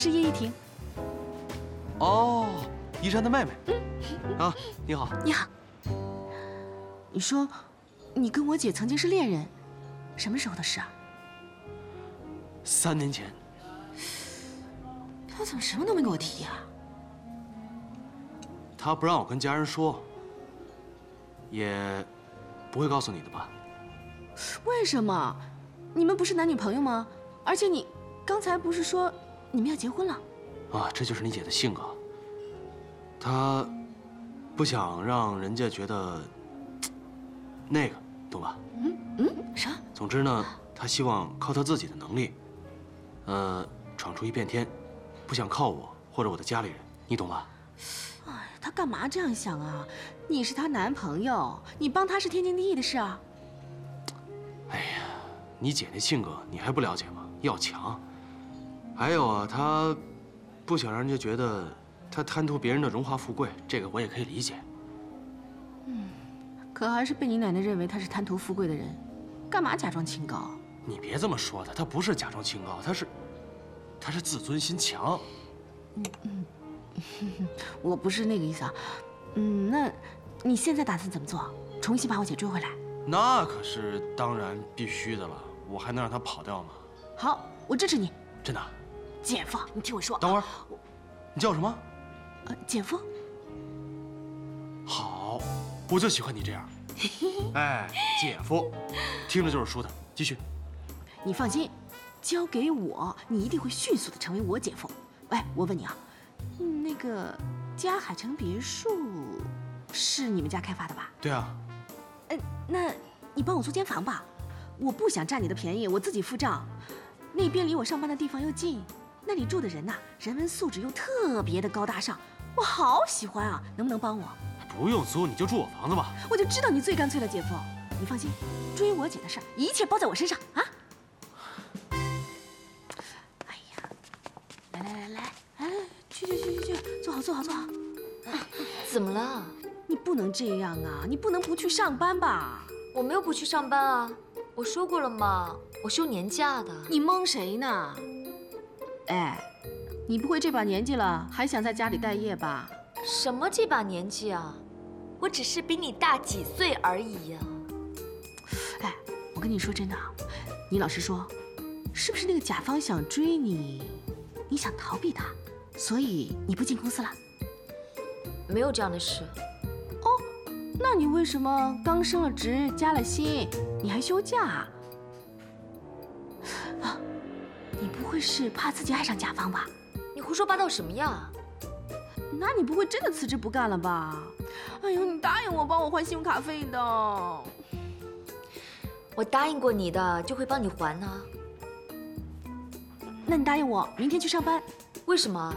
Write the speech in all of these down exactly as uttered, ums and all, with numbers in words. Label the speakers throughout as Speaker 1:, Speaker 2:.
Speaker 1: 是叶一婷。
Speaker 2: 哦，依山的妹妹。啊，你好。
Speaker 1: 你好。你说，你跟我姐曾经是恋人，什么时候的事啊？
Speaker 2: 三年前。
Speaker 1: 她怎么什么都没给我提呀？
Speaker 2: 她不让我跟家人说，也不会告诉你的吧？
Speaker 1: 为什么？你们不是男女朋友吗？而且你刚才不是说你们要结婚了？
Speaker 2: 啊，这就是你姐的性格。她不想让人家觉得那个，懂吧？
Speaker 1: 嗯嗯，啥？
Speaker 2: 总之呢，她希望靠她自己的能力，呃，闯出一片天，不想靠我或者我的家里人，你懂吧？
Speaker 1: 哎，她干嘛这样想啊？你是她男朋友，你帮她是天经地义的事啊。
Speaker 2: 哎呀，你姐那性格你还不了解吗？要强。还有啊，她不想让人家觉得她贪图别人的荣华富贵，这个我也可以理解。
Speaker 1: 嗯，可还是被你奶奶认为她是贪图富贵的人，干嘛假装清高？
Speaker 2: 你别这么说她，她不是假装清高，她是，她是自尊心强。
Speaker 1: 嗯嗯，我不是那个意思啊。嗯，那你现在打算怎么做？重新把我姐追回来？
Speaker 2: 那可是当然必须的了，我还能让她跑掉吗？
Speaker 1: 好，我支持你。
Speaker 2: 真的？
Speaker 1: 姐夫，你听我说。
Speaker 2: 等会儿，你叫我什么？
Speaker 1: 呃，姐夫。
Speaker 2: 好，我就喜欢你这样。哎，姐夫，听着就是舒坦。继续。
Speaker 1: 你放心，交给我，你一定会迅速的成为我姐夫。哎，我问你啊，嗯，那个嘉海城别墅是你们家开发的吧？
Speaker 2: 对啊。
Speaker 1: 嗯，那你帮我租间房吧，我不想占你的便宜，我自己付账。那边离我上班的地方又近，那里住的人呐、啊，人文素质又特别的高大上，我好喜欢啊！能不能帮我？
Speaker 2: 不用租，你就住我房子吧。
Speaker 1: 我就知道你最干脆了，姐夫。你放心，追我姐的事儿，一切包在我身上啊！哎呀，来来来来，哎，去去去去去，坐好坐好坐好。
Speaker 3: 怎么了？
Speaker 1: 你不能这样啊！你不能不去上班吧？
Speaker 3: 我没有不去上班啊，我说过了嘛，我休年假的。
Speaker 1: 你蒙谁呢？哎，你不会这把年纪了还想在家里待业吧？
Speaker 3: 什么这把年纪啊？我只是比你大几岁而已呀。
Speaker 1: 哎，我跟你说真的，你老实说，是不是那个甲方想追你，你想逃避他，所以你不进公司了？
Speaker 3: 没有这样的事。
Speaker 1: 哦，那你为什么刚升了职，加了薪，你还休假啊？啊，你不会是怕自己爱上甲方吧？
Speaker 3: 你胡说八道什么呀？
Speaker 1: 那你不会真的辞职不干了吧？哎呦，你答应我帮我还信用卡费的。
Speaker 3: 我答应过你的，就会帮你还呢、啊。
Speaker 1: 那你答应我明天去上班？
Speaker 3: 为什么？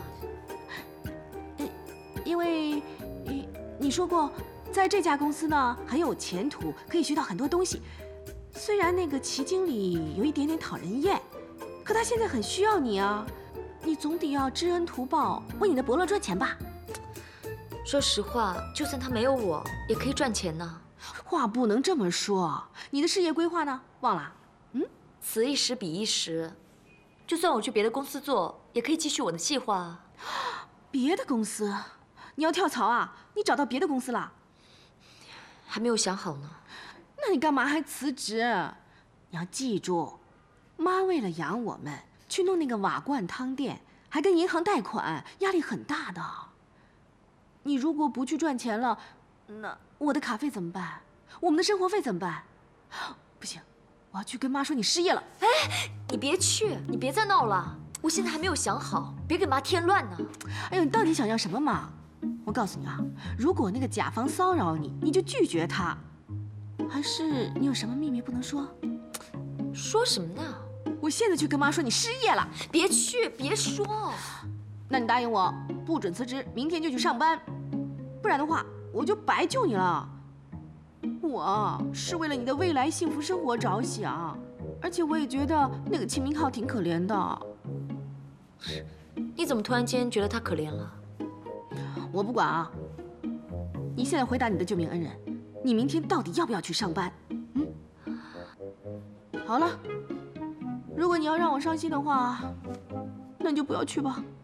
Speaker 1: 因为，你说过，在这家公司呢很有前途，可以学到很多东西。虽然那个齐经理有一点点讨人厌，可他现在很需要你啊，你总得要知恩图报，为你的伯乐赚钱吧。
Speaker 3: 说实话，就算他没有我，也可以赚钱呢。
Speaker 1: 话不能这么说，你的事业规划呢？忘了？嗯，
Speaker 3: 此一时彼一时，就算我去别的公司做，也可以继续我的计划啊。
Speaker 1: 别的公司？你要跳槽啊？你找到别的公司了？
Speaker 3: 还没有想好呢。
Speaker 1: 那你干嘛还辞职？你要记住，妈为了养我们，去弄那个瓦罐汤店，还跟银行贷款，压力很大的。你如果不去赚钱了，那我的卡费怎么办？我们的生活费怎么办？不行，我要去跟妈说你失业了。
Speaker 3: 哎，你别去，你别再闹了，我现在还没有想好，别给妈添乱呢。
Speaker 1: 哎呦，你到底想要什么嘛？我告诉你啊，如果那个甲方骚扰你，你就拒绝他。还是你有什么秘密不能说？
Speaker 3: 说什么呢？
Speaker 1: 我现在去跟妈说你失业了。
Speaker 3: 别去，别说。
Speaker 1: 那你答应我，不准辞职，明天就去上班，不然的话，我就白救你了。我是为了你的未来幸福生活着想，而且我也觉得那个秦明浩挺可怜的。
Speaker 3: 你怎么突然间觉得他可怜了？
Speaker 1: 我不管啊！你现在回答你的救命恩人，你明天到底要不要去上班？嗯，好了，如果你要让我伤心的话， 那你就不要去吧。